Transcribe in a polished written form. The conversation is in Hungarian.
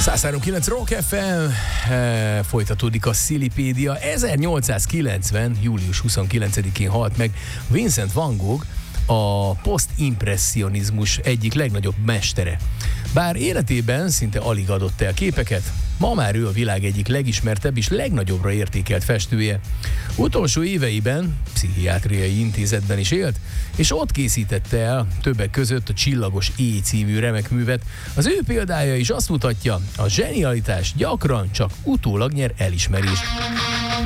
103.9 Rock FM, folytatódik a Szilipédia. 1890. július 29-én halt meg Vincent van Gogh, a posztimpresszionizmus egyik legnagyobb mestere. Bár életében szinte alig adott el képeket, ma már ő a világ egyik legismertebb és legnagyobbra értékelt festője. Utolsó éveiben pszichiátriai intézetben is élt, és ott készítette el többek között a Csillagos éj című remekművet. Az ő példája is azt mutatja, a zsenialitás gyakran csak utólag nyer elismerést.